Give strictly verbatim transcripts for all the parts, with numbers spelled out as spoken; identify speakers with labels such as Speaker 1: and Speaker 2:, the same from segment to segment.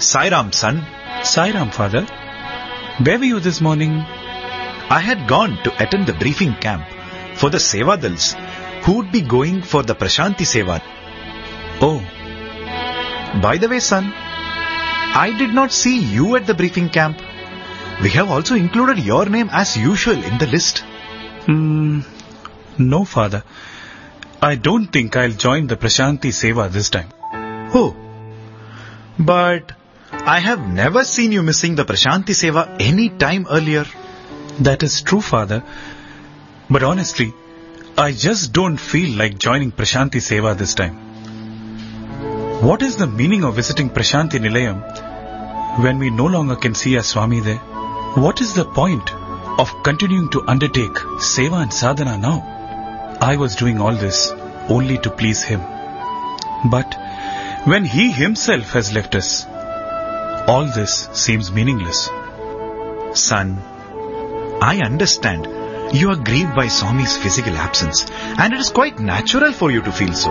Speaker 1: Sai Ram, son.
Speaker 2: Sai Ram, father. Where were you this morning?
Speaker 1: I had gone to attend the briefing camp for the Sevadals who would be going for the Prashanti Seva.
Speaker 2: Oh.
Speaker 1: By the way, son, I did not see you at the briefing camp. We have also included your name as usual in the list.
Speaker 2: Hmm. No, father. I don't think I'll join the Prashanti Seva this time.
Speaker 1: Oh. But I have never seen you missing the Prashanti Seva any time earlier.
Speaker 2: That is true, father. But honestly, I just don't feel like joining Prashanti Seva this time. What is the meaning of visiting Prashanti Nilayam when we no longer can see our Swami there? What is the point of continuing to undertake Seva and Sadhana now? I was doing all this only to please him. But when he himself has left us, all this seems meaningless.
Speaker 1: Son, I understand you are grieved by Swami's physical absence, and it is quite natural for you to feel so.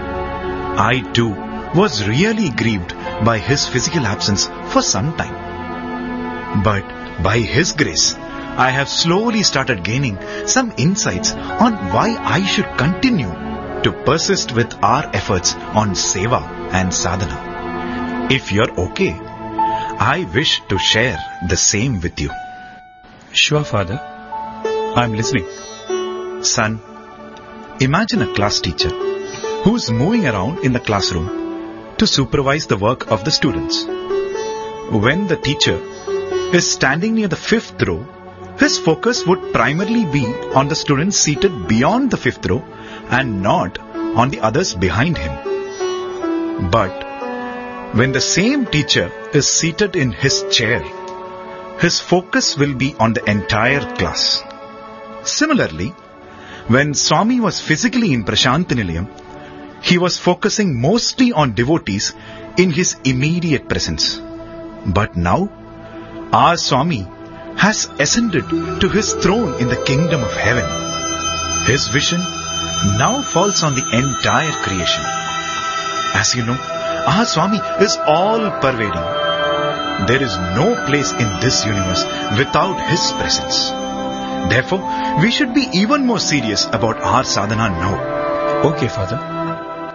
Speaker 1: I too was really grieved by his physical absence for some time. But by his grace, I have slowly started gaining some insights on why I should continue to persist with our efforts on Seva and Sadhana. If you're okay, I wish to share the same with you.
Speaker 2: Sure, father. I'm listening.
Speaker 1: Son, imagine a class teacher who's moving around in the classroom to supervise the work of the students. When the teacher is standing near the fifth row, his focus would primarily be on the students seated beyond the fifth row and not on the others behind him. But when the same teacher is seated in his chair, his focus will be on the entire class. Similarly, when Swami was physically in Prashanti Nilayam, he was focusing mostly on devotees in his immediate presence. But now, our Swami has ascended to his throne in the kingdom of heaven. His vision now falls on the entire creation. As you know, our Swami is all-pervading. There is no place in this universe without his presence. Therefore, we should be even more serious about our sadhana now.
Speaker 2: Okay, father.